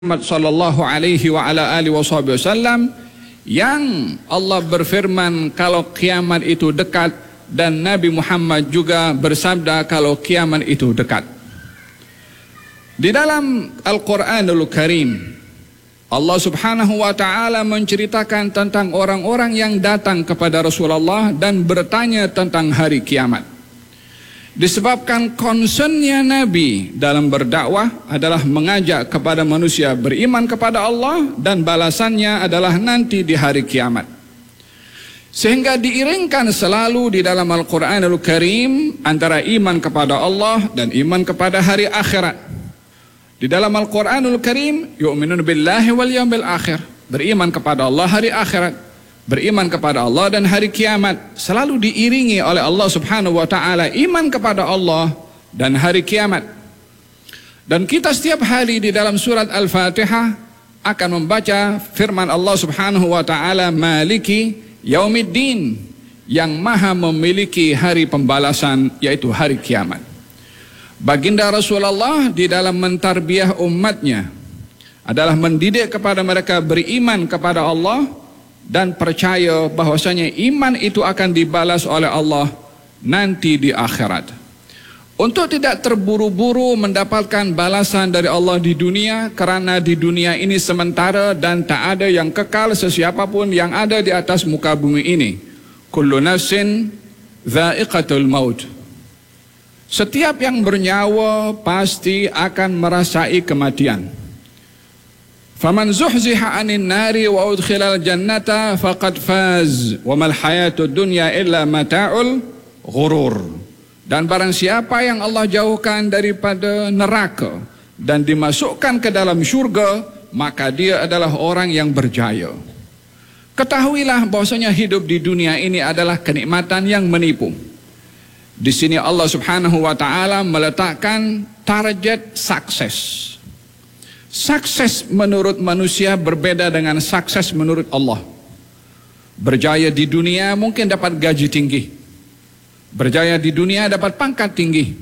Muhammad sallallahu alaihi wa ala alihi wasallam, yang Allah berfirman kalau kiamat itu dekat, dan Nabi Muhammad juga bersabda kalau kiamat itu dekat. Di dalam Al-Quranul Karim, Allah subhanahu wa ta'ala menceritakan tentang orang-orang yang datang kepada Rasulullah dan bertanya tentang hari kiamat. Disebabkan concernnya Nabi dalam berdakwah adalah mengajak kepada manusia beriman kepada Allah, dan balasannya adalah nanti di hari kiamat. Sehingga diiringkan selalu di dalam Al-Quranul Karim antara iman kepada Allah dan iman kepada hari akhirat. Di dalam Al-Quranul Karim, yu'minun billahi wal yawmil akhir, beriman kepada Allah hari akhirat, beriman kepada Allah dan hari kiamat, selalu diiringi oleh Allah subhanahu wa ta'ala iman kepada Allah dan hari kiamat. Dan kita setiap hari di dalam surat Al-Fatihah akan membaca firman Allah subhanahu wa ta'ala, Maliki Yaumiddin, yang maha memiliki hari pembalasan, yaitu hari kiamat. Baginda Rasulullah di dalam mentarbiah umatnya adalah mendidik kepada mereka beriman kepada Allah dan percaya bahwasanya iman itu akan dibalas oleh Allah nanti di akhirat. Untuk tidak terburu-buru mendapatkan balasan dari Allah di dunia, karena di dunia ini sementara dan tak ada yang kekal sesiapapun yang ada di atas muka bumi ini. Kullu nafsin dha'iqatul maut. Setiap yang bernyawa pasti akan merasai kematian. Faman zuhziha 'anil nari wa udkhilal jannata faqad faz wa mal hayatud dunya illa mata'ul ghurur. Dan barang siapa yang Allah jauhkan daripada neraka dan dimasukkan ke dalam syurga, maka dia adalah orang yang berjaya. Ketahuilah bahwasanya hidup di dunia ini adalah kenikmatan yang menipu. Di sini Allah subhanahu wa ta'ala meletakkan target sukses. Sukses menurut manusia berbeda dengan sukses menurut Allah. Berjaya di dunia mungkin dapat gaji tinggi. Berjaya di dunia dapat pangkat tinggi.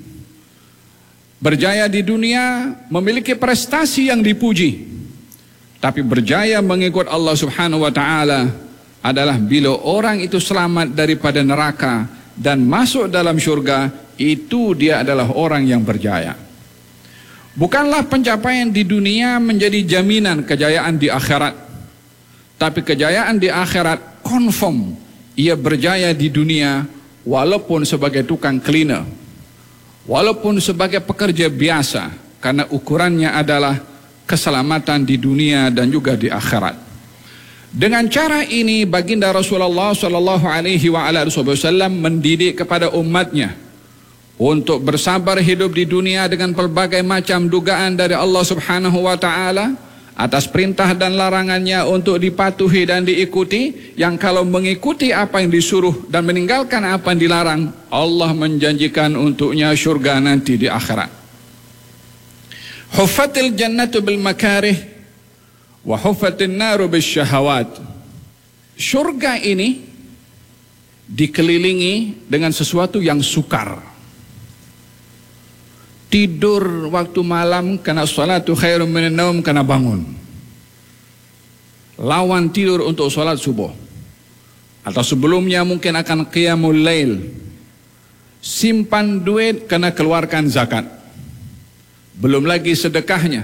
Berjaya di dunia memiliki prestasi yang dipuji. Tapi berjaya mengikut Allah subhanahu wa ta'ala adalah bila orang itu selamat daripada neraka dan masuk dalam syurga, itu dia adalah orang yang berjaya. Bukanlah pencapaian di dunia menjadi jaminan kejayaan di akhirat, tapi kejayaan di akhirat confirm ia berjaya di dunia, walaupun sebagai tukang cleaner, walaupun sebagai pekerja biasa, karena ukurannya adalah keselamatan di dunia dan juga di akhirat. Dengan cara ini baginda Rasulullah sallallahu alaihi wasallam mendidik kepada umatnya untuk bersabar hidup di dunia dengan pelbagai macam dugaan dari Allah subhanahu wa ta'ala atas perintah dan larangannya untuk dipatuhi dan diikuti, yang kalau mengikuti apa yang disuruh dan meninggalkan apa yang dilarang, Allah menjanjikan untuknya syurga nanti di akhirat. Huffatil jannatu bil makarih wa huffatin naru bis syahawat. Syurga ini dikelilingi dengan sesuatu yang sukar. Tidur waktu malam karena salatu khairum minan naum, karena bangun. Lawan tidur untuk salat subuh. Atau sebelumnya mungkin akan qiyamul lail. Simpan duit karena keluarkan zakat. Belum lagi sedekahnya.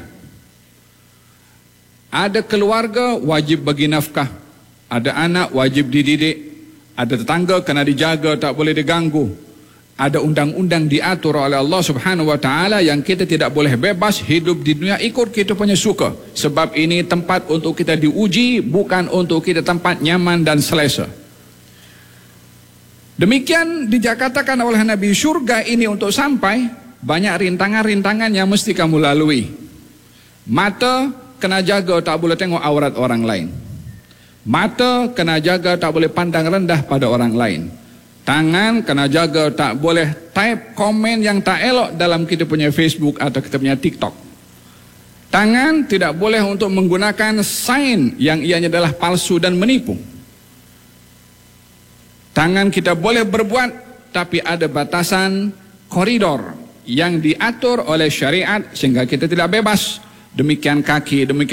Ada keluarga wajib bagi nafkah. Ada anak wajib dididik. Ada tetangga kena dijaga, tak boleh diganggu. Ada undang-undang diatur oleh Allah subhanahu wa ta'ala yang kita tidak boleh bebas hidup di dunia ikut kita punya suka. Sebab ini tempat untuk kita diuji, bukan untuk kita tempat nyaman dan selesa. Demikian dikatakan oleh Nabi, syurga ini untuk sampai banyak rintangan-rintangan yang mesti kamu lalui. Mata kena jaga, tak boleh tengok aurat orang lain. Mata kena jaga, tak boleh pandang rendah pada orang lain. Tangan kena jaga, tak boleh type komen yang tak elok dalam kita punya Facebook atau kita punya TikTok. Tangan tidak boleh untuk menggunakan sign yang ianya adalah palsu dan menipu. Tangan kita boleh berbuat, tapi ada batasan koridor yang diatur oleh syariat sehingga kita tidak bebas. demikian kaki, demikian